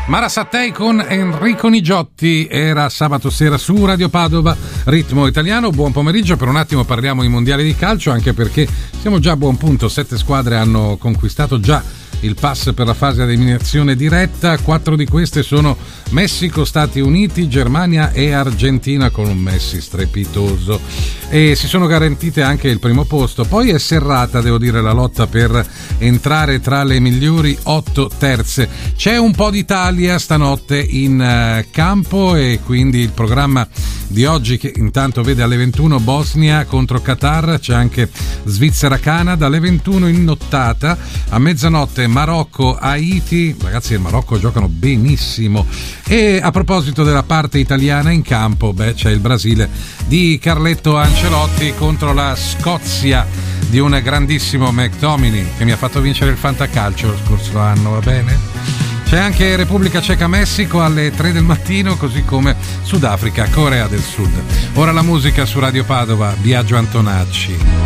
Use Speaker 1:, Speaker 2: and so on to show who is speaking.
Speaker 1: Mara Sattei con Enrico Nigiotti, era sabato sera su Radio Padova, Ritmo Italiano. Buon pomeriggio, per un attimo parliamo di mondiali di calcio, anche perché siamo già a buon punto, 7 squadre hanno conquistato già il pass per la fase di eliminazione diretta. 4 di queste sono Messico, Stati Uniti, Germania e Argentina, con un Messi strepitoso, e si sono garantite anche il primo posto. Poi è serrata, devo dire, la lotta per entrare tra le migliori 8 terze. C'è un po' d'Italia stanotte in campo, e quindi il programma di oggi, che intanto vede alle 21 Bosnia contro Qatar, c'è anche Svizzera-Canada, alle 21 in nottata, a mezzanotte Marocco-Haiti. Ragazzi, il Marocco giocano benissimo. E a proposito della parte italiana in campo, c'è il Brasile di Carletto Ancelotti contro la Scozia di un grandissimo McTominay, che mi ha fatto vincere il fantacalcio lo scorso anno, va bene? C'è anche Repubblica Ceca-Messico alle 3 del mattino, così come Sudafrica-Corea del Sud. Ora la musica su Radio Padova, Biagio Antonacci.